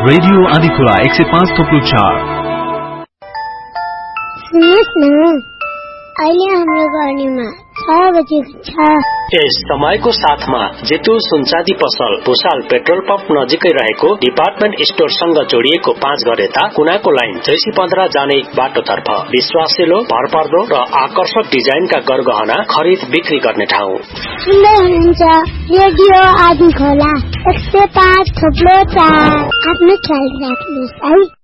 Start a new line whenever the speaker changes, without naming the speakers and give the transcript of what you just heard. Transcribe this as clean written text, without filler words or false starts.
Radio Adhikhola 105.4।
सुन्नुहोस् न, अहिले हाम्रो गर्नीमा 6 बजेको छ।
यस समयको साथमा जेतु सुनचाँदी पसल भुसाल पेट्रोल पम्प नजिकै रहेको डिपार्टमेन्ट स्टोरसँग जोडिएको 5 घर यता कुनाको लाइन 615 जाने बाटोतर्फ विश्वासिलो, भरपर्दो र आकर्षक डिजाइनका गरगहना खरिद बिक्री गर्ने ठाउँ।
सुन्दै हुनुहुन्छ रेडियो आदिखोला 105.4। आफ्नो ख्याल राख्नुहोस् है।